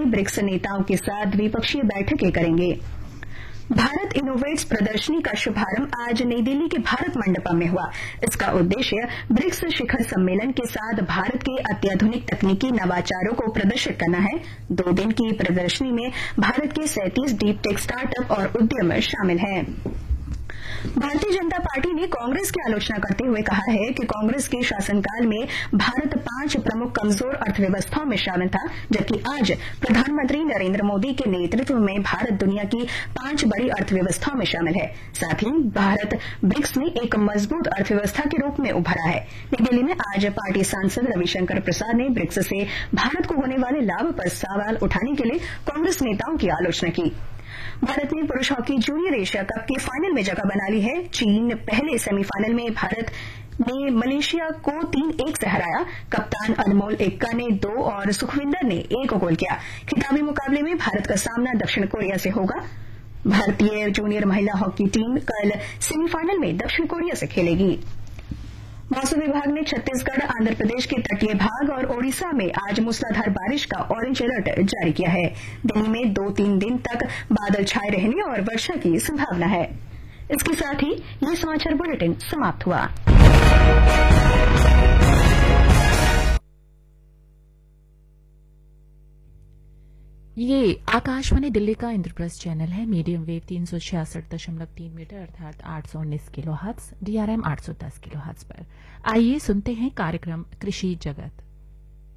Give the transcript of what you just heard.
Modi BRICS नेताओं के साथ द्विपक्षीय बैठकें करेंगे। भारत इनोवेट्स प्रदर्शनी का शुभारंभ आज नई दिल्ली के भारत मंडपम में हुआ। इसका उद्देश्य ब्रिक्स शिखर सम्मेलन के साथ भारत के अत्याधुनिक तकनीकी नवाचारों को प्रदर्शित करना है। 2 दिन की प्रदर्शनी में भारत के 37 डीप टेक स्टार्टअप और उद्यम शामिल हैं। भारतीय जनता पार्टी ने कांग्रेस की आलोचना करते हुए कहा है कि कांग्रेस के शासनकाल में भारत 5 प्रमुख कमजोर अर्थव्यवस्थाओं में शामिल था, जबकि आज प्रधानमंत्री नरेंद्र मोदी के नेतृत्व में भारत दुनिया की 5 बड़ी अर्थव्यवस्थाओं में शामिल है। साथ ही भारत ब्रिक्स में एक मजबूत अर्थव्यवस्था के रूप में उभरा है। नई दिल्ली में आज पार्टी सांसद रविशंकर प्रसाद ने ब्रिक्स से भारत को होने वाले लाभ पर सवाल उठाने के लिए कांग्रेस नेताओं की आलोचना की। भारत ने पुरुष हॉकी जूनियर एशिया कप के फाइनल में जगह बना ली है। चीन पहले सेमीफाइनल में भारत ने मलेशिया को 3-1 से हराया। कप्तान अनमोल एक्का ने 2 और सुखविंदर ने 1 गोल किया। खिताबी मुकाबले में भारत का सामना दक्षिण कोरिया से होगा। भारतीय जूनियर महिला हॉकी टीम कल सेमीफाइनल में दक्षिण कोरिया से खेलेगी। मौसम विभाग ने छत्तीसगढ़, आंध्र प्रदेश के तटीय भाग और ओडिशा में आज मूसलाधार बारिश का ऑरेंज अलर्ट जारी किया है। दिल्ली में 2-3 दिन तक बादल छाए रहने और वर्षा की संभावना है। इसके साथ ही ये समाचार बुलेटिन समाप्त हुआ। ये आकाशवाणी दिल्ली का इंद्रप्रस्थ चैनल है। मीडियम वेव 366.3 मीटर अर्थात 819 किलोहर्ट्ज, DRM 810 किलोहर्ट्ज पर। आइए सुनते हैं कार्यक्रम कृषि जगत।